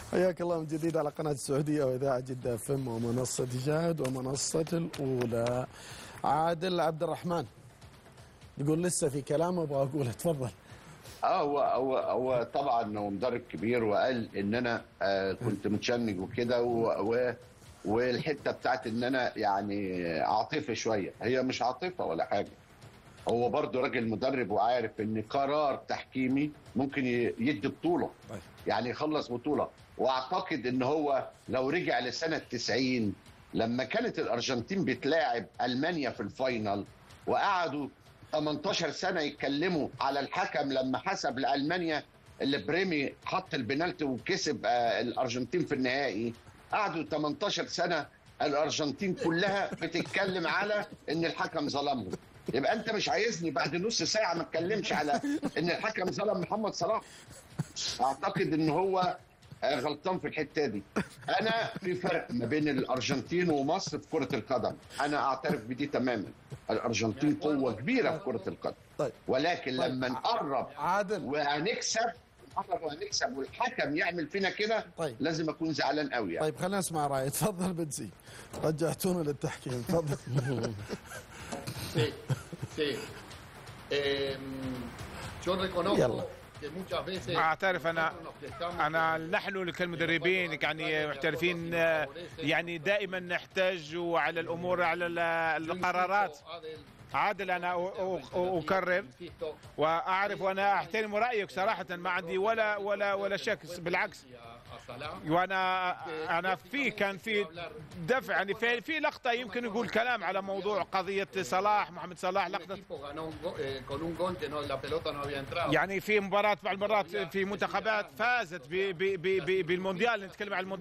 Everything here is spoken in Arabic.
حياك الله من جديد على قناة السعودية وإذاعة جدة FM ومنصة جاد ومنصة الأولى. عادل عبد الرحمن يقول لسه في كلام ابغى اقوله، تفضل. هو طبعا هو مدرب كبير، وقال ان انا كنت متشنج وكده والحته بتاعت ان انا يعني عاطفي شويه، هي مش عاطفه ولا حاجه. هو برضه راجل مدرب وعارف ان قرار تحكيمي ممكن يدي بطوله، يعني يخلص بطوله. واعتقد ان هو لو رجع لسنه 90 لما كانت الارجنتين بتلاعب المانيا في الفاينل، وقعدوا 18 سنه يتكلموا على الحكم لما حسب لالمانيا اللي بريمي حط البنالتي وكسب الارجنتين في النهائي، قعدوا 18 سنه الارجنتين كلها بتتكلم على ان الحكم ظلمهم. يبقى انت مش عايزني بعد نص ساعه ما اتكلمش على ان الحكم ظلم محمد صلاح؟ اعتقد ان هو غلطان في الحته دي. انا في فرق ما بين الارجنتين ومصر في كره القدم، انا اعترف بدي تماما. الارجنتين قوه كبيره في كره القدم، ولكن لما نقرب وهنكسب والحكم يعمل فينا كده، لازم اكون زعلان قوي يعني. طيب خلينا نسمع راي. تفضل بنسي، رجعتونا للتحكيم، تفضل. يلا. اعترف انا نحن كالمدربين يعني محترفين يعني دائما نحتاج على الامور، على القرارات. عادل انا اكرر واعرف وانا احترم رايك صراحه، ما عندي ولا شك، بالعكس. وانا كان في دفع، يعني في لقطه يمكن يقول كلام على موضوع قضيه صلاح، محمد صلاح، لقطه يعني في مباراه مع المرات في منتخبات فازت بالمونديال، نتكلم عن المونديال.